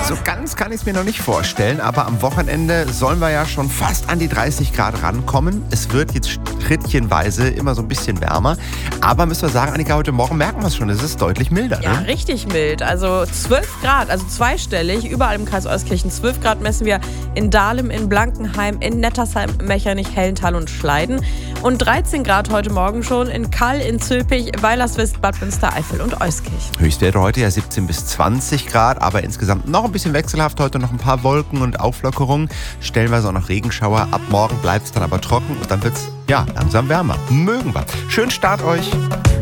So ganz kann ich es mir noch nicht vorstellen, aber am Wochenende sollen wir ja schon fast an die 30 Grad rankommen. Es wird jetzt schrittchenweise immer so ein bisschen wärmer. Aber müssen wir sagen, Annika, heute Morgen merken wir es schon, es ist deutlich milder. Ja, Ne? richtig mild. Also 12 Grad, also zweistellig. Überall im Kreis Euskirchen 12 Grad messen wir in Dahlem, in Blankenheim, in Nettersheim, Mechernich, Hellenthal und Schleiden. Und 13 Grad heute Morgen schon in Kall, in Zülpich, Weilerswist, Bad Münstereifel und Euskirchen. Höchstwerte heute ja 17 bis 20 Grad, aber insgesamt noch ein bisschen wechselhaft. Heute noch ein paar Wolken und Auflockerungen. Stellenweise auch noch Regenschauer. Ab morgen bleibt es dann aber trocken und dann wird es langsam wärmer. Mögen wir. Schönen Start euch.